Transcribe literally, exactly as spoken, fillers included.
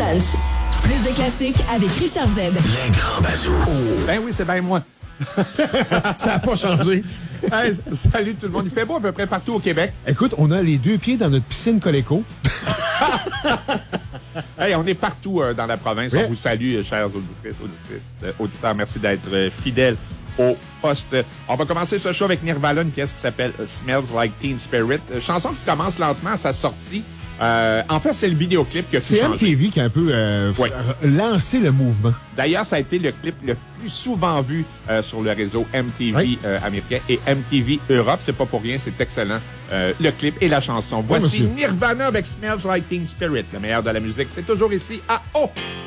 Lunch. Plus de classiques avec Richard Z. Les grands bazous. Oh. Ben oui, c'est bien moi. Ça n'a pas changé. Hey, salut tout le monde. Il fait beau à peu près partout au Québec. Écoute, on a les deux pieds dans notre piscine Coleco. Hey, on est partout euh, dans la province. Oui. On vous salue, euh, chères auditrices, auditrices, euh, auditeurs. Merci d'être euh, fidèles au poste. On va commencer ce show avec Nirvana, une pièce qui s'appelle uh, Smells Like Teen Spirit. Euh, chanson qui commence lentement à sa sortie. Euh, en fait, c'est le vidéoclip qui a tout C'est changé. M T V qui a un peu euh, Oui. lancé le mouvement. D'ailleurs, ça a été le clip le plus souvent vu euh, sur le réseau M T V Oui. euh, américain et M T V Europe. C'est pas pour rien, c'est excellent. Euh, le clip et la chanson. Voici monsieur. Nirvana avec Smells Like Teen Spirit. Le meilleur de la musique, c'est toujours ici à O.